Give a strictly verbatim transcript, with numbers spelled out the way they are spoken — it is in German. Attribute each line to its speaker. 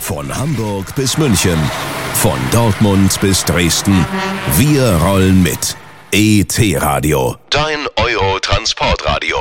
Speaker 1: Von Hamburg bis München, von Dortmund bis Dresden. Wir rollen mit. E T Radio, dein Euro-Transportradio.